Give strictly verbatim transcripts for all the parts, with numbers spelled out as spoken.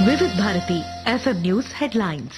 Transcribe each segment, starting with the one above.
వివిధ Bharati FM news headlines.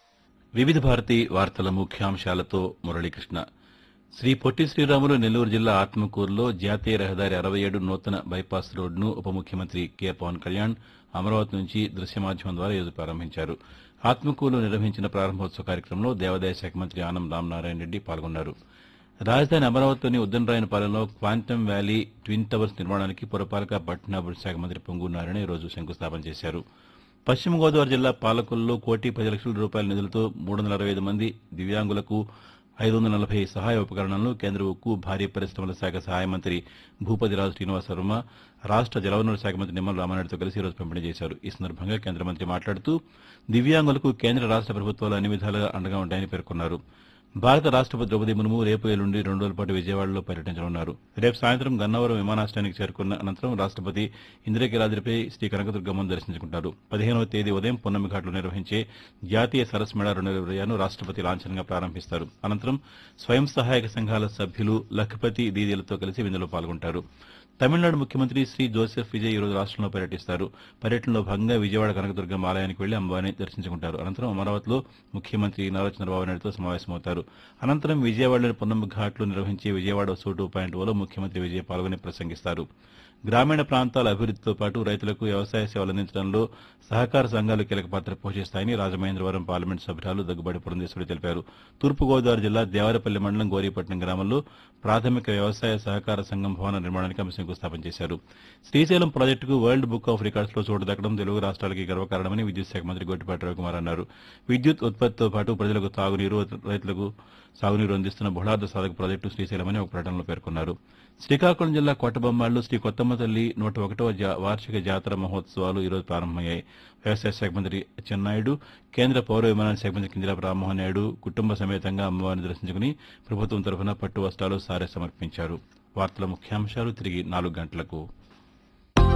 వివిధ భారతి వార్తల ముఖ్యాంశాలతో మురళీకృష్ణ. శ్రీ పొట్టి శ్రీరాములు నెల్లూరు జిల్లా ఆత్మకూరులో జాతీయ రహదారి అరవై ఏడు నూతన బైపాస్ రోడ్డును ఉప ముఖ్యమంత్రి కె పవన్ కళ్యాణ్ అమరావతి నుంచి దృశ్య మాధ్యమం ద్వారా ఈరోజు ప్రారంభించారు. ఆత్మకూరులో నిర్వహించిన ప్రారంభోత్సవ కార్యక్రమంలో దేవాదాయ శాఖ మంత్రి ఆనం రామనారాయణ రెడ్డి పాల్గొన్నారు. రాజధాని అమరావతిలోని ఉద్దండరాయనపాలెంలో క్వాంటమ్ వ్యాలీ ట్విన్ టవర్స్ నిర్మాణానికి పురపాలక పట్టణాభివృద్ధి శాఖ మంత్రి పొంగూరు నారాయణ ఈ రోజు శంకుస్థాపన చేశారు. పశ్చిమ గోదావరి జిల్లా పాలకొల్లులో కోటి పది లక్షల రూపాయల నిధులతో మూడు వందల అరవై ఐదు మంది దివ్యాంగులకు ఐదు వందల నలభై సహాయ ఉపకరణాలను కేంద్ర ఉక్కు భారీ పరిశ్రమల శాఖ సహాయ మంత్రి భూపతిరాజు శ్రీనివాసవర్మ, రాష్ట జలవనరుల శాఖ మంత్రి నిమ్మల రామారెడ్డితో కలిసి ఈరోజు పంపిణీ చేశారు. ఈ సందర్భంగా కేంద్ర మంత్రి మాట్లాడుతూ దివ్యాంగులకు కేంద్ర రాష్ట ప్రభుత్వాలు అన్ని విధాలుగా అండగా ఉంటాయని పేర్కొన్నారు. భారత రాష్టపతి ద్రౌపది ముర్ము రేపు ఎల్లుండి రెండు రోజుల పాటు విజయవాడలో పర్యటించనున్నారు. రేపు సాయంత్రం గన్నవరం విమానాశ్రయానికి చేరుకున్న అనంతరం రాష్టపతి ఇంద్రకీలాద్రిపై శ్రీ కనకదుర్గమ్మను దర్శించుకుంటారు. పదిహేనవ తేదీ ఉదయం పున్నమి ఘాట్లో నిర్వహించే జాతీయ సరస్ మేళా రెండు వేల ఇరవై ఆరును రాష్టపతి లాంఛనంగా ప్రారంభిస్తారు. అనంతరం స్వయం సహాయక సంఘాల సభ్యులు లఖపతి దీదీలతో కలిసి విందులో పాల్గొంటారు. తమిళనాడు ముఖ్యమంత్రి శ్రీ జోసెఫ్ విజయ్ ఈరోజు రాష్టంలో పర్యటిస్తారు. పర్యటనలో భాగంగా విజయవాడ కనకదుర్గమ్మ ఆలయానికి వెళ్లి అమ్మవారిని దర్శించుకుంటారు. అనంతరం అమరావతిలో ముఖ్యమంత్రి నారా చంద్రబాబు నాయుడుతో సమావేశమవుతారు. అనంతరం విజయవాడలోని పున్నమ్మ ఘాట్లో నిర్వహించే Vijayawada so two point Ola ముఖ్యమంత్రి విజయ్ పాల్గొని ప్రసంగిస్తారు. గ్రామీణ ప్రాంతాల అభివృద్దితో పాటు రైతులకు వ్యవసాయ సేవలు అందించడంలో సహకార సంఘాలు కీలక పాత్ర పోషిస్తాయని రాజమహేంద్రవరం పార్లమెంటు సభ్యురాలు దగ్గుబాటి పురంధేశ్వరి తెలిపారు. తూర్పుగోదావరి జిల్లా దేవరపల్లి మండలం గోరీపట్నం గ్రామంలో ప్రాథమిక వ్యవసాయ సహకార సంఘం భవన నిర్మాణానికి ఆమె శంకుస్థాపన చేశారు. శ్రీశైలం ప్రాజెక్టుకు వరల్డ్ బుక్ ఆఫ్ రికార్డ్స్ లో చోటు దక్కడం తెలుగు రాష్ట్రాలకి గర్వకారణమని విద్యుత్ శాఖ మంత్రి గొట్టిపాటి రవికుమార్ అన్నారు. విద్యుత్ ఉత్పత్తితో పాటు ప్రజలకు తాగునీరు, రైతులకు సాగునీరు అందిస్తున్న బహుళార్థ సాధక ప్రాజెక్టు శ్రీశైలమని ఒక ప్రకటనలో పేర్కొన్నారు. శ్రీకాకుళం జిల్లా కొట్టబొమ్మాడులో శ్రీ కొత్తమ్మ తల్లి నూట ఒకటవ వార్షిక జాతర మహోత్సవాలు ఈరోజు ప్రారంభమయ్యాయి. వ్యవసాయ శాఖ మంత్రి అచ్చెన్నాయుడు, కేంద్ర పౌర విమానయాన శాఖ మంత్రి కింజరాపు రామ్మోహన్ నాయుడు కుటుంబ సమేతంగా అమ్మవారిని దర్శించుకుని ప్రభుత్వం తరఫున పట్టు వస్త్రాలు సారె సమర్పించారు. వార్తల ముఖ్యాంశాలు తిరిగి నాలుగు గంటలకు.